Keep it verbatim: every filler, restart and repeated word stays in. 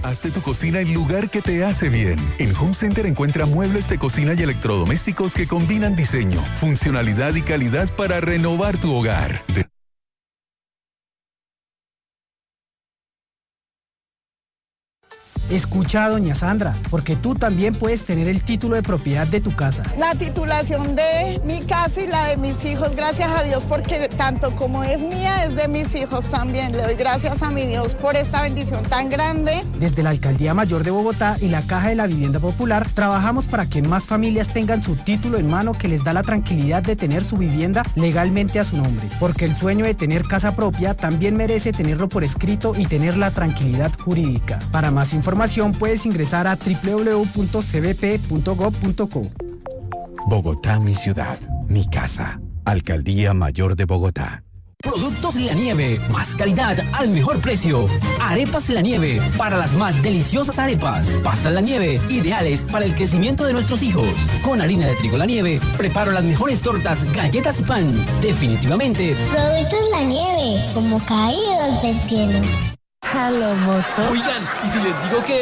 Hazte tu cocina el lugar que te hace bien. En Home Center encuentra muebles de cocina y electrodomésticos que combinan diseño, funcionalidad y calidad para renovar tu hogar. De Escucha a doña Sandra, porque tú también puedes tener el título de propiedad de tu casa. La titulación de mi casa y la de mis hijos, gracias a Dios, porque tanto como es mía, es de mis hijos también. Le doy gracias a mi Dios por esta bendición tan grande. Desde la Alcaldía Mayor de Bogotá y la Caja de la Vivienda Popular, trabajamos para que más familias tengan su título en mano que les da la tranquilidad de tener su vivienda legalmente a su nombre. Porque el sueño de tener casa propia también merece tenerlo por escrito y tener la tranquilidad jurídica. Para más información, puedes ingresar a doble u doble u doble u punto c b p punto gov punto co. Bogotá, mi ciudad, mi casa. Alcaldía Mayor de Bogotá. Productos La Nieve, más calidad al mejor precio. Arepas La Nieve, para las más deliciosas arepas. Pastas La Nieve, ideales para el crecimiento de nuestros hijos. Con harina de trigo La Nieve, preparo las mejores tortas, galletas y pan. Definitivamente. Productos La Nieve, como caídos del cielo. Hello, Moto. Oigan, ¿y si les digo que